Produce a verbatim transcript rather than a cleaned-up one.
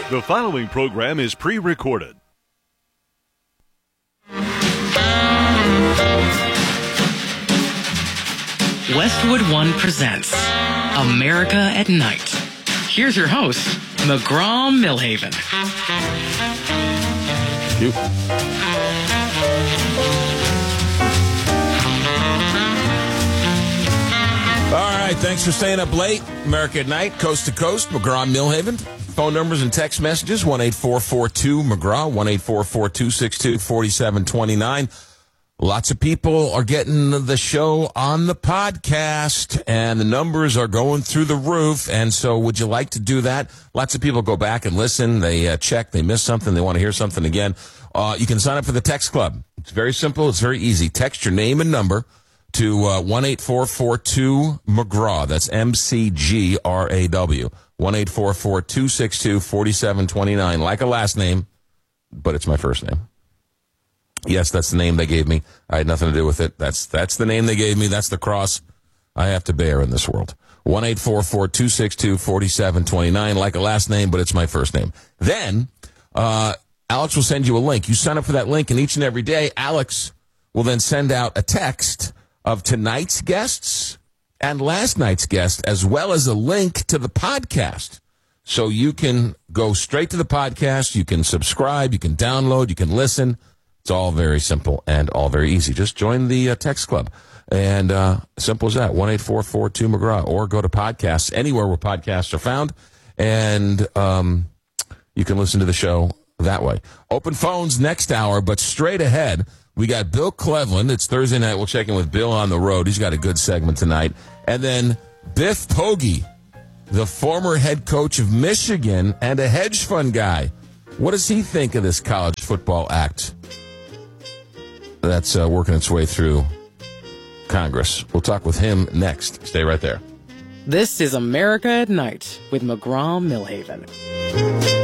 The following program is pre-recorded. Westwood One presents America at Night. Here's your host, McGraw-Milhaven. You. All right, thanks for staying up late. America at Night, coast to coast, McGraw-Milhaven. Phone numbers and text messages, one eight four four two McGraw, one eight four four two six two four seven two nine. Lots of people are getting the show on the podcast, and the numbers are going through the roof. And so would you like to do that? Lots of people go back and listen. They uh, check. They miss something. They want to hear something again. Uh, you can sign up for the text club. It's very simple. It's very easy. Text your name and number to uh, one eight four four two McGraw. That's M C G R A W. one eight four four two six two four seven two nine. Like a last name, but it's my first name. Yes, that's the name they gave me. I had nothing to do with it. That's that's the name they gave me. That's the cross I have to bear in this world. one eight four four two six two four seven two nine. Like a last name, but it's my first name. Then uh, Alex will send you a link. You sign up for that link, and each and every day, Alex will then send out a text of tonight's guests and last night's guest, as well as a link to the podcast. So you can go straight to the podcast. You can subscribe. You can download. You can listen. It's all very simple and all very easy. Just join the uh, text club. And uh, simple as that, one eight four four two McGraw, or go to podcasts, anywhere where podcasts are found, and um, you can listen to the show that way. Open phones next hour, but straight ahead, we got Bill Cleveland. It's Thursday night. We'll check in with Bill on the road. He's got a good segment tonight. And then Biff Poggi, the former head coach of Michigan and a hedge fund guy. What does he think of this college football act that's uh, working its way through Congress? We'll talk with him next. Stay right there. This is America at Night with McGraw-Milhaven.